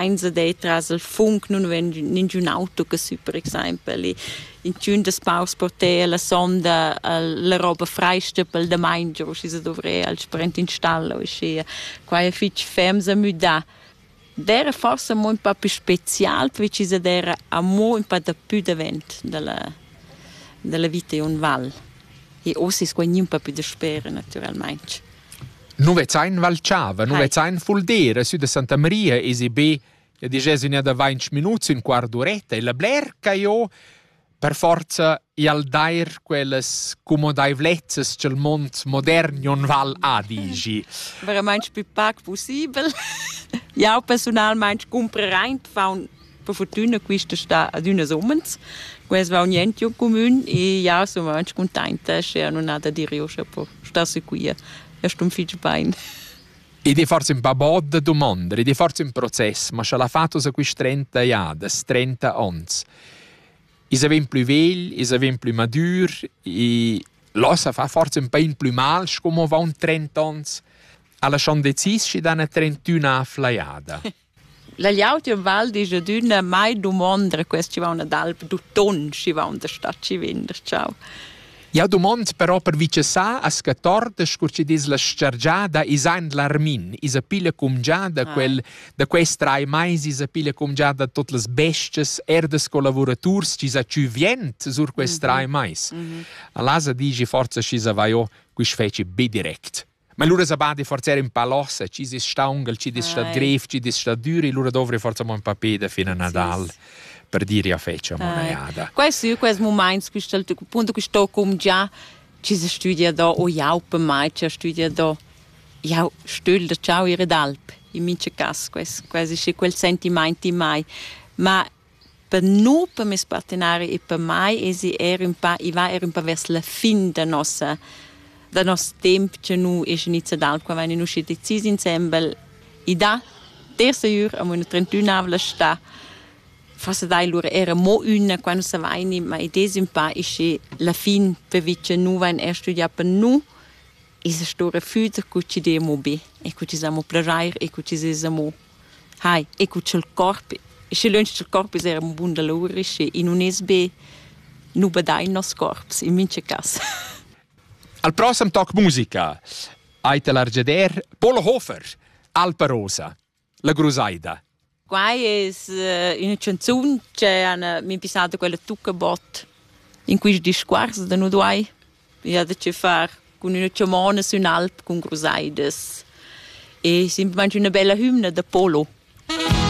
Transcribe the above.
mainza detras il funk non ven ningun auto che su per esempio in tune des paus porter la sonda la roba freiste pel da mangio si dovre al sprint in stallo e qua è fitch femza muda dera forse mo un po' più special perché si dera a mo un po' da più davent della vita in val e ossi squagni un po' più da spera naturalmente. Nu vezain Valciava, nu vezain Fuldera, su de Santa Maria, e si be, e dices in da 20 minuti, un quart d'oretta, e la blerca io, per forza, i al dair quelles comodai-vlezzes c'è il mond modern non val a digi. Veramente più poco possibile. Io personalmente comprerei per fortuna questo sta ad una sommens. Questo va niente in comune e io sono veramente contenta, se non ha da dire io per stare qui. È un figlio bene. Ed è forse un po' bod domande, ed è forse un processo, ma ce l'ha fatto su questi 30 anni, 30 anni. Is avem più vegli, is avem più madur, e lo sa fa forse un po' più mal, come va un 30 anni, alla schon decis da una 31 a flaiada. La Liautia Val dice d'una mai domanda, questo ci va una d'alp, d'uton ci va una stadt ci vender, ciao. Ja domand però per vice sa a scatorda scurci dis la scergiada isain l'armin, isa pila cum già da quest trai mais isa pila cum già da tot las besties erdes collaboraturs ci sa ciu vient sur quest trai mais. Allasa digi forza ci sa vai o quis feci be direct. Ma lura sa badi forza era in palossa, ci si staungel, ci dis stat gref, ci dis stat duri, lura dovre forza mo un papeda fino a Nadal. Per dire a feccia monaiada. Questo momento, questo punto che sto come già ci si studia da o io per mai ci studia da io studio da ciao ihre d'alp in mince cas questo è quel sentimento in mai ma per noi per me partenari e per mai era un po' verso la fine da nostro tempo che noi è inizio d'alp quando noi ci decisi insieme e da terza ora a una 31 avla sta forse dai loro era mo una quando si va in ma idesi un po' è la fine per vice nu va in studia per nu e si sto refusa che ci demo be e che ci siamo piacere e che ci siamo hai e che il corpo e se lunch il corpo era un buon lavoro e in un esbe nu badai nos corps in mince cas. Al prossimo talk musica aite l'argeder Polo Hofer Alpa Rosa la Grusaida. Qua è una canzone che mi è passata quella Tuccabot in cui discorso da noi due e ha da fare con una ciamona su un'alp con Grusaides e semplicemente una bella hymna da Polo.